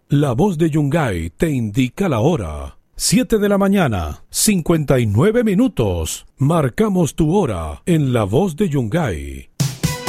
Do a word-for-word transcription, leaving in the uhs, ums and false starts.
La Voz de Yungay te indica la hora. Siete de la mañana, cincuenta y nueve minutos. Marcamos tu hora en La Voz de Yungay.